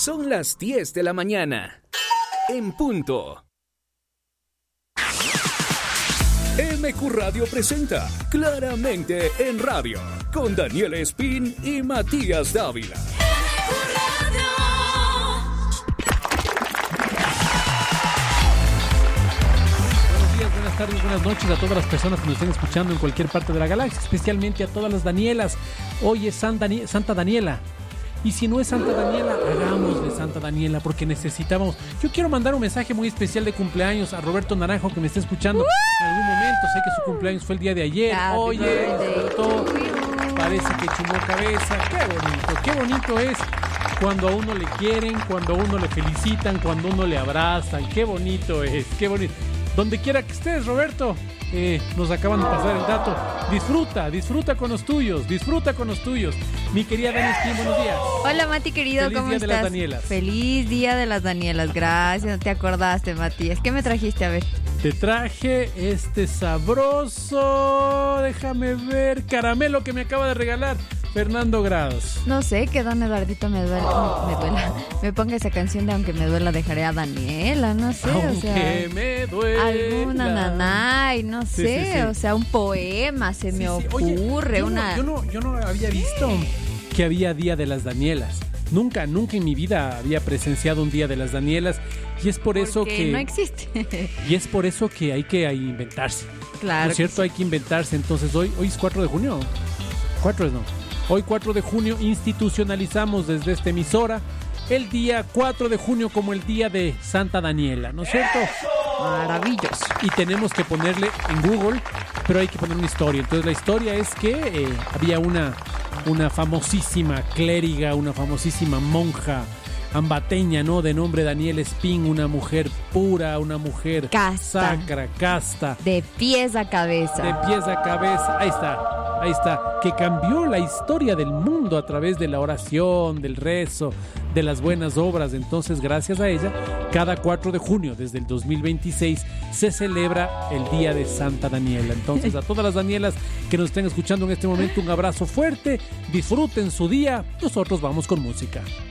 Son las 10 de la mañana. En punto. MQ Radio presenta Claramente en Radio con Daniel Espín y Matías Dávila. Buenas tardes, buenas noches a todas las personas que nos estén escuchando en cualquier parte de la galaxia, especialmente a todas las Danielas. Hoy es Santa Daniela. Y si no es Santa Daniela, hagámosle Santa Daniela porque necesitamos. Yo quiero mandar un mensaje muy especial de cumpleaños a Roberto Naranjo, que me está escuchando en algún momento. Sé que su cumpleaños fue el día de ayer. Oye, despertó, parece que chumó cabeza. Qué bonito es cuando a uno le quieren, cuando a uno le felicitan, cuando a uno le abrazan. Qué bonito es, qué bonito. Donde quiera que estés, Roberto, nos acaban de pasar el dato. Disfruta con los tuyos, Mi querida Dani Espín, buenos días. Hola, Mati, querido, Feliz ¿cómo día estás? De las Danielas. Feliz Día de las Danielas, gracias, no te acordaste, Matías. ¿Qué me trajiste? A ver. Te traje este sabroso, déjame ver, caramelo que me acaba de regalar Fernando Grados. No sé, que don Eduardito me duela. Me ponga esa canción de Aunque me duela dejaré a Daniela, no sé, Aunque me duela. Alguna nanay, no sé, sí. O sea, un poema se me ocurre. Oye, yo no había visto que había Día de las Danielas. Nunca en mi vida había presenciado un Día de las Danielas y es por eso que no existe. Y es por eso que hay que inventarse. Claro. ¿No es cierto? Sí. Hay que inventarse. Entonces hoy es 4 de junio. Hoy 4 de junio institucionalizamos desde esta emisora el día 4 de junio como el día de Santa Daniela, ¿no es cierto? Maravilloso. Y tenemos que ponerle en Google, pero hay que poner una historia. Entonces la historia es que había una famosísima clériga, una famosísima monja ambateña, ¿no? De nombre Daniela Espín, una mujer pura, una mujer casta, sacra, casta. De pies a cabeza. Ahí está, que cambió la historia del mundo a través de la oración, del rezo, de las buenas obras. Entonces, gracias a ella, cada 4 de junio desde el 2026 se celebra el Día de Santa Daniela. Entonces, a todas las Danielas que nos estén escuchando en este momento, un abrazo fuerte, disfruten su día, nosotros vamos con música.